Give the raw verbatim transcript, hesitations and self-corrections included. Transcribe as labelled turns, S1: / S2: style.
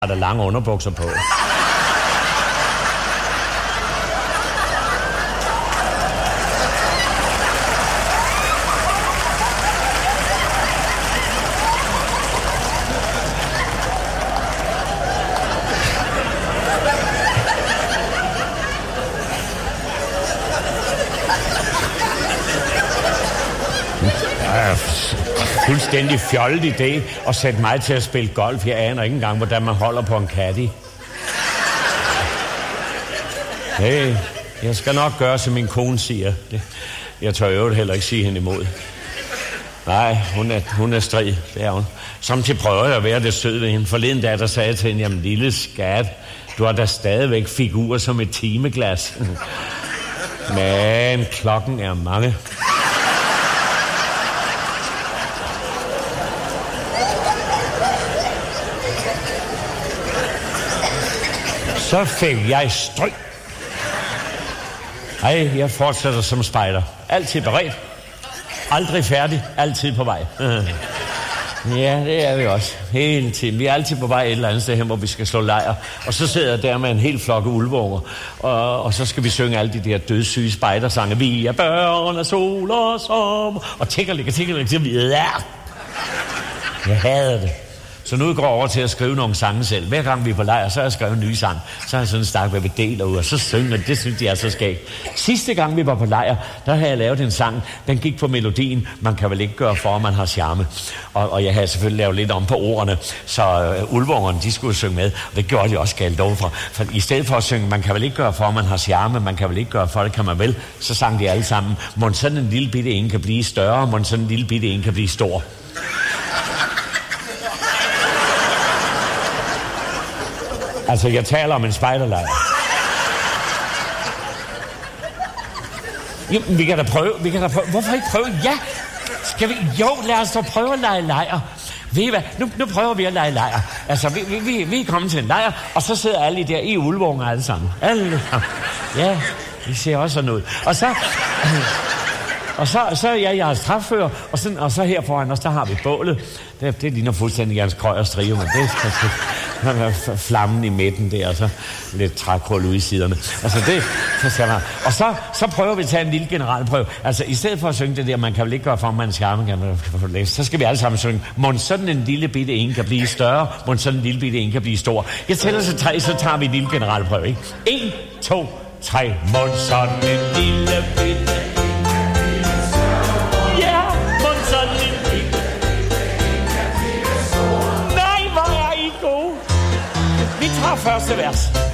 S1: har der lange underbukser på. Fuldstændig fjollet idé at sætte mig til at spille golf. Jeg aner ikke engang, hvordan man holder på en caddy. Hey, jeg skal nok gøre, som min kone siger. Det, jeg tør jo heller ikke sige hende imod. Nej, hun er, hun er strid, det er hun. Samtidig prøver jeg at være det søde ved hende. Forleden dag, der sagde jeg til hende, jamen lille skat, du har da stadigvæk figurer som et timeglas. Men klokken er mange. Så fik jeg stryg. Ej, jeg fortsætter som spejder. Altid beredt. Aldrig færdig. Altid på vej. Ja, det er vi også. Hele tiden. Vi er altid på vej et eller andet sted hen, hvor vi skal slå lejr. Og så sidder jeg der med en hel flok ulveunger. Og, og så skal vi synge alle de der dødssyge spejdersange. Vi er børn af sol og sommer. Og tikkerlikke, tikkerlikke, tikkerlikke. Ja. Jeg hader det. Så nu går jeg over til at skrive nogle sange selv. Hver gang vi er på lejr, så har jeg skrevet en ny sang. Så har jeg sådan en stak, hvad vi deler ud, og så synger det. Det synes jeg er så skægt. Sidste gang vi var på lejr, der havde jeg lavet en sang. Den gik på melodien. Man kan vel ikke gøre for, at man har charme. Og, og jeg havde selvfølgelig lavet lidt om på ordene. Så uh, ulvungerne, de skulle synge med. Og det gjorde de også galt overfor. For i stedet for at synge, man kan vel ikke gøre for, at man har charme. Man kan vel ikke gøre for, det kan man vel. Så sang de alle sammen. Mon sådan en lille bitte en kan blive større. Mon sådan en lille bitte en kan blive stor. Altså, jeg taler om en spejderlejr. Jo, vi kan da prøve, vi kan da prøve. Hvorfor ikke prøve? Ja! Skal vi? Jo, lad os da prøve at lege lejr. Ved I hvad? Nu, nu prøver vi at lege lejr. Altså, vi, vi, vi, vi er kommet til en lejr, og så sidder alle der i ulveunger alle sammen. Alle sammen. Ja, vi ser også sådan ud. Og så... Og så, så er jeg jeres træfører, og, sådan, og så her foran os, der har vi bålet. Det, det ligner fuldstændig Jens Krøyer og Strio, men det er flammen i midten der, og så lidt trækrulle ude i siderne. Altså det, så skal man. Og så, så prøver vi at tage en lille generalprøve. Altså i stedet for at synge det der, man kan vel ikke gøre for, at man er charme, kan man læse, så skal vi alle sammen synge, mon sådan en lille bitte en kan blive større, mon sådan en lille bitte en kan blive stor. Jeg tæller så tre, så tager vi en lille generalprøve, ikke? En, to, tre, mon sådan en lille bitte. Første vers.